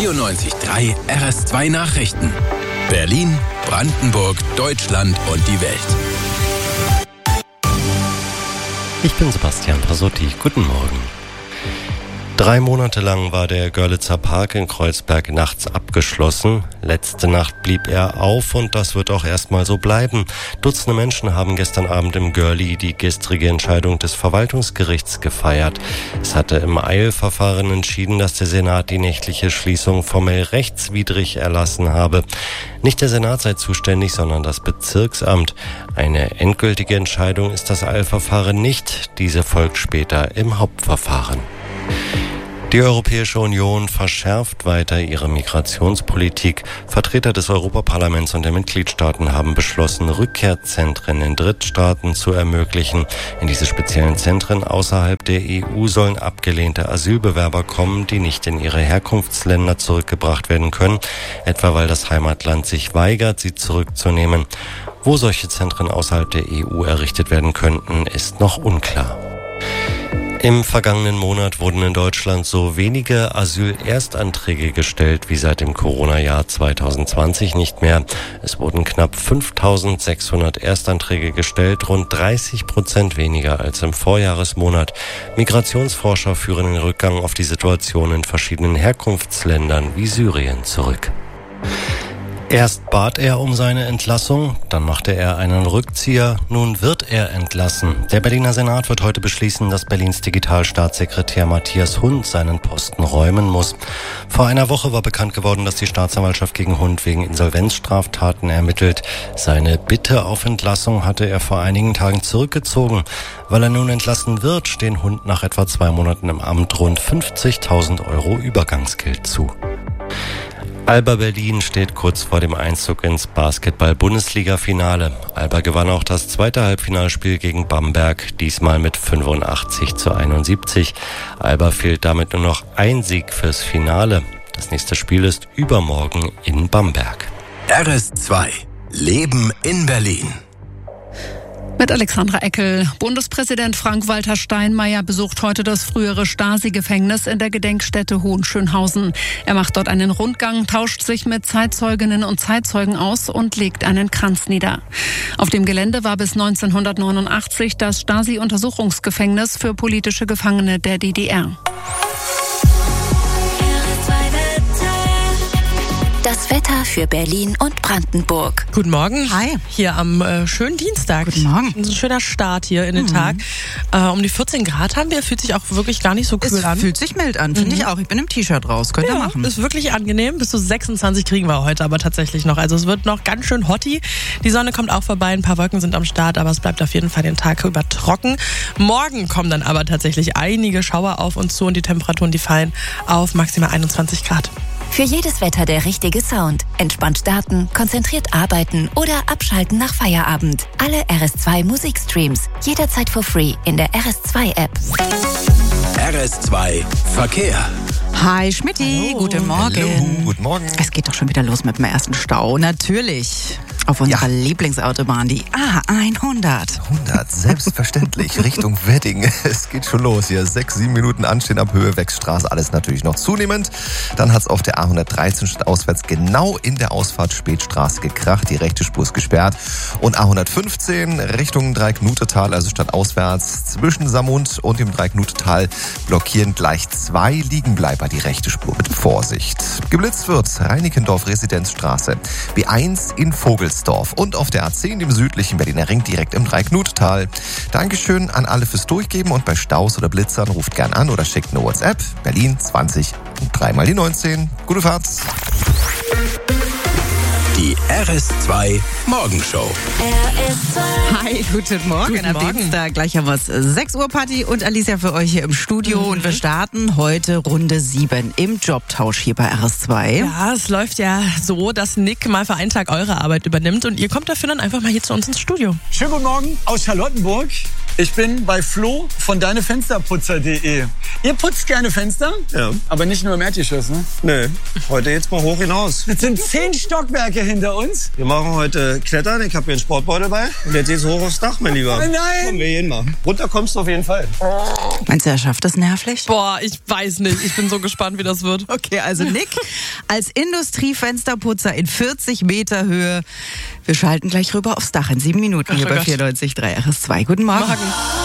94.3 RS2 Nachrichten. Berlin, Brandenburg, Deutschland und die Welt. Ich bin Sebastian Brasotti. Guten Morgen. 3 Monate lang war der Görlitzer Park in Kreuzberg nachts abgeschlossen. Letzte Nacht blieb er auf und das wird auch erstmal so bleiben. Dutzende Menschen haben gestern Abend im Görli die gestrige Entscheidung des Verwaltungsgerichts gefeiert. Es hatte im Eilverfahren entschieden, dass der Senat die nächtliche Schließung formell rechtswidrig erlassen habe. Nicht der Senat sei zuständig, sondern das Bezirksamt. Eine endgültige Entscheidung ist das Eilverfahren nicht. Diese folgt später im Hauptverfahren. Die Europäische Union verschärft weiter ihre Migrationspolitik. Vertreter des Europaparlaments und der Mitgliedstaaten haben beschlossen, Rückkehrzentren in Drittstaaten zu ermöglichen. In diese speziellen Zentren außerhalb der EU sollen abgelehnte Asylbewerber kommen, die nicht in ihre Herkunftsländer zurückgebracht werden können, etwa weil das Heimatland sich weigert, sie zurückzunehmen. Wo solche Zentren außerhalb der EU errichtet werden könnten, ist noch unklar. Im vergangenen Monat wurden in Deutschland so wenige Asylerstanträge gestellt wie seit dem Corona-Jahr 2020 nicht mehr. Es wurden knapp 5.600 Erstanträge gestellt, rund 30% weniger als im Vorjahresmonat. Migrationsforscher führen den Rückgang auf die Situation in verschiedenen Herkunftsländern wie Syrien zurück. Erst bat er um seine Entlassung, dann machte er einen Rückzieher, nun wird er entlassen. Der Berliner Senat wird heute beschließen, dass Berlins Digitalstaatssekretär Matthias Hund seinen Posten räumen muss. Vor einer Woche war bekannt geworden, dass die Staatsanwaltschaft gegen Hund wegen Insolvenzstraftaten ermittelt. Seine Bitte auf Entlassung hatte er vor einigen Tagen zurückgezogen. Weil er nun entlassen wird, stehen Hund nach etwa 2 Monaten im Amt rund 50.000 Euro Übergangsgeld zu. Alba Berlin steht kurz vor dem Einzug ins Basketball-Bundesliga-Finale. Alba gewann auch das zweite Halbfinalspiel gegen Bamberg, diesmal mit 85-71. Alba fehlt damit nur noch ein Sieg fürs Finale. Das nächste Spiel ist übermorgen in Bamberg. RS2 Leben in Berlin. Mit Alexandra Eckel. Bundespräsident Frank-Walter Steinmeier besucht heute das frühere Stasi-Gefängnis in der Gedenkstätte Hohenschönhausen. Er macht dort einen Rundgang, tauscht sich mit Zeitzeuginnen und Zeitzeugen aus und legt einen Kranz nieder. Auf dem Gelände war bis 1989 das Stasi-Untersuchungsgefängnis für politische Gefangene der DDR. Das Wetter für Berlin und Brandenburg. Guten Morgen. Hi. Hier am schönen Dienstag. Guten Morgen. Ein schöner Start hier in den Tag. Um die 14 Grad haben wir. Fühlt sich auch wirklich gar nicht so kühl an. Fühlt sich mild an, finde ich auch. Ich bin im T-Shirt raus. Könnt ihr machen. Ist wirklich angenehm. Bis zu 26 kriegen wir heute aber tatsächlich noch. Also es wird noch ganz schön hotty. Die Sonne kommt auch vorbei. Ein paar Wolken sind am Start, aber es bleibt auf jeden Fall den Tag über trocken. Morgen kommen dann aber tatsächlich einige Schauer auf uns zu und die Temperaturen, die fallen auf maximal 21 Grad. Für jedes Wetter der richtige Sound. Entspannt starten, konzentriert arbeiten oder abschalten nach Feierabend. Alle RS2 Musikstreams. Jederzeit for free in der RS2 App. RS2 Verkehr. Hi Schmitти, Hallo. Guten Morgen. Hallo, guten Morgen. Es geht doch schon wieder los mit dem ersten Stau. Natürlich. Auf unserer Lieblingsautobahn, die A100. 100, selbstverständlich, Richtung Wedding. Es geht schon los hier. 6-7 Minuten Anstehen ab Höhe Wechstraße, alles natürlich noch zunehmend. Dann hat's auf der A113 stadtauswärts genau in der Ausfahrt Spätstraße gekracht. Die rechte Spur ist gesperrt. Und A115 Richtung Dreiecknutetal, also stadtauswärts zwischen Saarmund und dem Dreiecknutetal blockieren gleich 2 Liegenbleiber die rechte Spur. Mit Vorsicht. Geblitzt wird Reinickendorf Residenzstraße, B1 in Vogelsdorf und auf der A10, dem südlichen Berliner Ring, direkt im Dreiecknutetal. Dankeschön an alle fürs Durchgeben und bei Staus oder Blitzern ruft gern an oder schickt eine WhatsApp. Berlin 20 und 3 mal die 19. Gute Fahrt. Die RS2 Morgenshow. Hi, guten Morgen. Guten Am Morgen. Dienstag gleich haben wir es 6 Uhr Party und Alicia für euch hier im Studio. Und wir starten heute Runde 7 im Jobtausch hier bei RS2. Ja, es läuft ja so, dass Nick mal für einen Tag eure Arbeit übernimmt und ihr kommt dafür dann einfach mal hier zu uns ins Studio. Schönen guten Morgen aus Charlottenburg. Ich bin bei Flo von deinefensterputzer.de. Ihr putzt gerne Fenster? Ja. Aber nicht nur im Erdgeschoss, ne? Nö, heute geht's mal hoch hinaus. Das sind 10 Stockwerke hinter uns. Wir machen heute Klettern, ich habe hier einen Sportbeutel bei. Und jetzt geht's hoch aufs Dach, mein Lieber. Oh nein! Komm, wir gehen mal. Runter kommst du auf jeden Fall. Meinst du, er schafft das nervlich? Boah, ich weiß nicht. Ich bin so gespannt, wie das wird. Okay, also Nick als Industriefensterputzer in 40 Meter Höhe. Wir schalten gleich rüber aufs Dach in 7 Minuten hier bei 94.3 RS2. Guten Morgen.